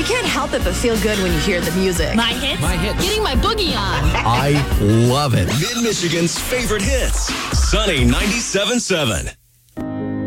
can't help it but feel good when you hear the music. My hits? My hits. Getting my boogie on. I love it. Mid-Michigan's favorite hits. Sunny 97.7.